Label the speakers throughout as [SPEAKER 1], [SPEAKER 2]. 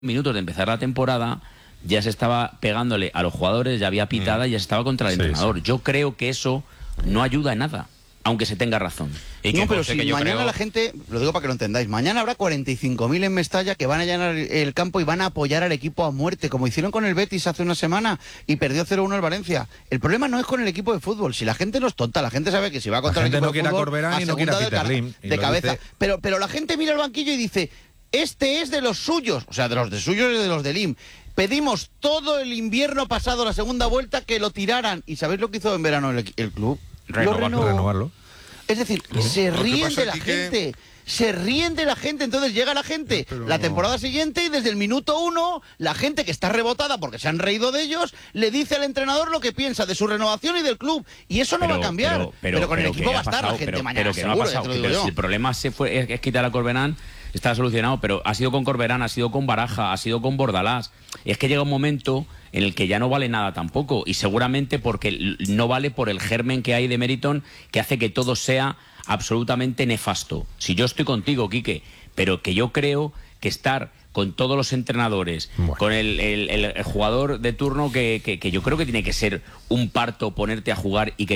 [SPEAKER 1] minutos de empezar la temporada ya se estaba pegándole a los jugadores, ya había pitada y ya se estaba contra el entrenador. Sí. Yo creo que eso no ayuda en nada, aunque se tenga razón.
[SPEAKER 2] Y no, pero si mañana la gente, lo digo para que lo entendáis, mañana habrá 45.000 en Mestalla que van a llenar el campo y van a apoyar al equipo a muerte, como hicieron con el Betis hace una semana y perdió 0-1 el Valencia. El problema no es con el equipo de fútbol, si la gente no es tonta, la gente sabe que si va contra el equipo de fútbol,
[SPEAKER 3] Corberán y no quiere a Peter Lim,
[SPEAKER 2] de cabeza.
[SPEAKER 3] Dice...
[SPEAKER 2] Pero la gente mira el banquillo y dice... Este es de los suyos, o sea, de los de suyos y de los de Lim. Pedimos todo el invierno pasado, la segunda vuelta, que lo tiraran. ¿Y sabéis lo que hizo en verano el club?
[SPEAKER 3] Renovarlo.
[SPEAKER 2] Es decir, se ríen de la gente. Se ríen de la gente, entonces llega la gente la temporada siguiente y desde el minuto 1 la gente que está rebotada porque se han reído de ellos le dice al entrenador lo que piensa de su renovación y del club y eso no va a cambiar, pero con el equipo va a estar la gente mañana seguro,
[SPEAKER 1] si el problema es quitar a Corberán, está solucionado, pero ha sido con Corberán, ha sido con Baraja, ha sido con Bordalás. Es que llega un momento en el que ya no vale nada tampoco, y seguramente porque no vale por el germen que hay de Meriton, que hace que todo sea absolutamente nefasto. Si yo estoy contigo, Quique, pero que yo creo que estar con todos los entrenadores, con el jugador de turno, que yo creo que tiene que ser un parto ponerte a jugar y que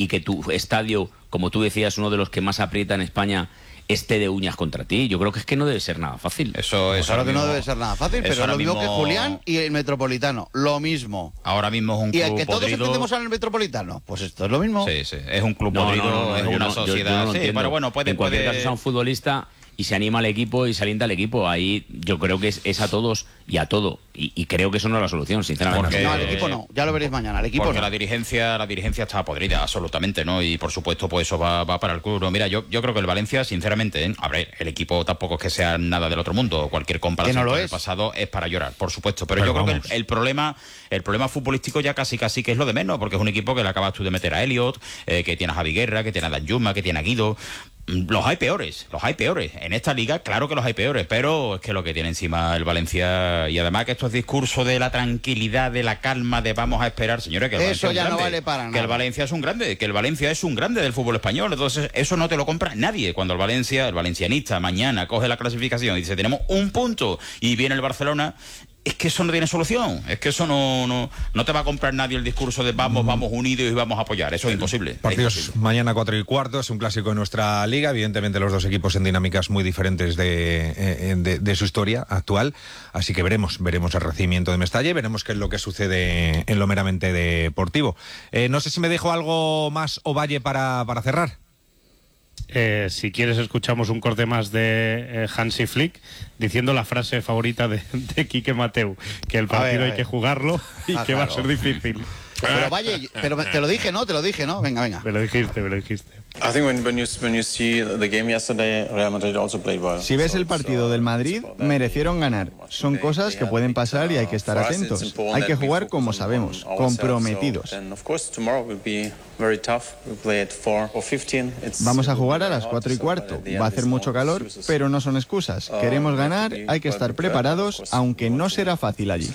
[SPEAKER 1] tu estadio, como tú decías, uno de los que más aprieta en España, esté de uñas contra ti. Yo creo que es que no debe ser nada fácil.
[SPEAKER 2] Eso es claro que no debe ser nada fácil, pero es lo mismo que Julián y el Metropolitano. Lo mismo.
[SPEAKER 4] Ahora mismo es un club
[SPEAKER 2] podrido. Y el que todos
[SPEAKER 4] podrido.
[SPEAKER 2] entendemos al Metropolitano, pues esto es lo mismo.
[SPEAKER 4] Sí, es un club podrido, es una sociedad.
[SPEAKER 1] No
[SPEAKER 4] sí, pero bueno,
[SPEAKER 1] en cualquier caso sea un futbolista y se anima al equipo y se alienta al equipo. Ahí yo creo que es a todos y a todo. Y creo que eso no es la solución, sinceramente.
[SPEAKER 2] Porque, no, al equipo no. Ya lo veréis mañana. Al equipo
[SPEAKER 4] porque
[SPEAKER 2] no.
[SPEAKER 4] la dirigencia está podrida, absolutamente, ¿no? Y por supuesto, pues eso va para el club. No, mira, yo creo que el Valencia, sinceramente, a ver, el equipo tampoco es que sea nada del otro mundo. Cualquier comparación con el pasado es para llorar, por supuesto. Pero yo creo que el problema futbolístico ya casi que es lo de menos, porque es un equipo que le acabas tú de meter a Elliot, que tiene a Javi Guerra, que tiene a Danjuma, que tiene a Guido. Los hay peores. En esta liga, claro que los hay peores, pero es que lo que tiene encima el Valencia, y además que estos discursos de la tranquilidad, de la calma, de vamos a esperar, señores, que el
[SPEAKER 2] eso
[SPEAKER 4] Valencia
[SPEAKER 2] ya no vale para nada.
[SPEAKER 4] Que el Valencia es un grande, del fútbol español, entonces eso no te lo compra nadie. Cuando el valencianista, mañana coge la clasificación y dice, tenemos un punto, y viene el Barcelona... Es que eso no tiene solución, es que eso no te va a comprar nadie el discurso de vamos unidos y vamos a apoyar, eso es imposible.
[SPEAKER 3] Partidos mañana 4:15, es un clásico de nuestra liga, evidentemente los dos equipos en dinámicas muy diferentes de su historia actual, así que veremos el recibimiento de Mestalla y veremos qué es lo que sucede en lo meramente deportivo. No sé si me dejo algo más, Ovalle, para cerrar.
[SPEAKER 5] Si quieres escuchamos un corte más de Hansi Flick diciendo la frase favorita de Quique Mateu, que el partido hay que jugarlo y que va a ser difícil.
[SPEAKER 2] Pero vaya, te lo dije, ¿no? Venga.
[SPEAKER 5] Me lo dijiste.
[SPEAKER 6] Si ves el partido del Madrid, merecieron ganar. Son cosas que pueden pasar y hay que estar atentos. Hay que jugar como sabemos, comprometidos. Vamos a jugar a las 4:15. Va a hacer mucho calor, pero no son excusas. Queremos ganar, hay que estar preparados, aunque no será fácil allí.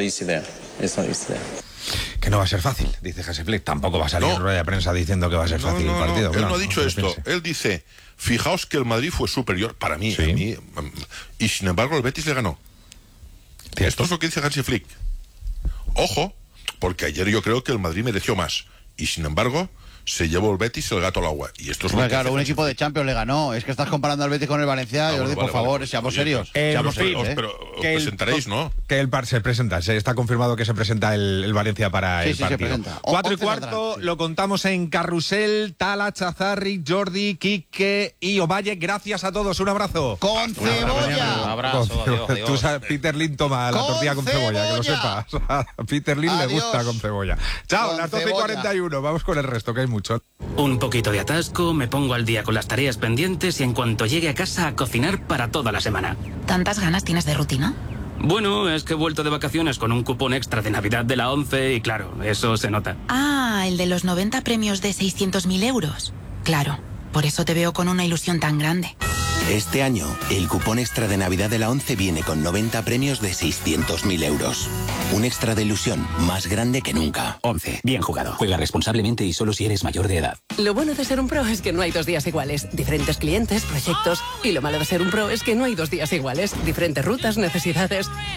[SPEAKER 3] Que no va a ser fácil, dice Hansi Flick. Tampoco va a salir en rueda de prensa diciendo que va a ser fácil el partido.
[SPEAKER 7] Él no ha dicho esto. Él dice, fijaos que el Madrid fue superior para mí, y sin embargo el Betis le ganó. Esto es lo que dice Hansi Flick. Ojo, porque ayer yo creo que el Madrid mereció más, y sin embargo se llevó el Betis el gato al agua. Y esto es lo que
[SPEAKER 2] claro, un equipo de Champions le ganó. Es que estás comparando al Betis con el Valencia. Jordi, por favor, seamos serios.
[SPEAKER 7] Seamos serios, pero os presentaréis, ¿no?
[SPEAKER 3] Que el se presenta, está confirmado que se presenta el Valencia para el partido.
[SPEAKER 2] Se presenta.
[SPEAKER 3] 4:15, lo contamos en Carrusel. Tala, Chazarri, Jordi, Quique y Ovalle. Gracias a todos, un abrazo.
[SPEAKER 2] ¡Con cebolla!
[SPEAKER 4] Un abrazo, adiós.
[SPEAKER 3] Tú sabes, Peter Lim toma la tortilla con cebolla, que lo sepas. A Peter Lim le gusta con cebolla. Chao, las 12:41, vamos con el resto, que hay mucho.
[SPEAKER 8] Un poquito de atasco, me pongo al día con las tareas pendientes y en cuanto llegue a casa a cocinar para toda la semana.
[SPEAKER 9] ¿Tantas ganas tienes de rutina?
[SPEAKER 8] Bueno, es que he vuelto de vacaciones con un cupón extra de Navidad de la 11 y claro, eso se nota.
[SPEAKER 9] Ah, el de los 90 premios de 600.000 euros. Claro, por eso te veo con una ilusión tan grande.
[SPEAKER 10] Este año, el cupón extra de Navidad de la 11 viene con 90 premios de 600.000 euros. Un extra de ilusión más grande que nunca.
[SPEAKER 11] 11. Bien jugado. Juega responsablemente y solo si eres mayor de edad.
[SPEAKER 12] Lo bueno de ser un pro es que no hay 2 días iguales. Diferentes clientes, proyectos. Y lo malo de ser un pro es que no hay 2 días iguales. Diferentes rutas, necesidades.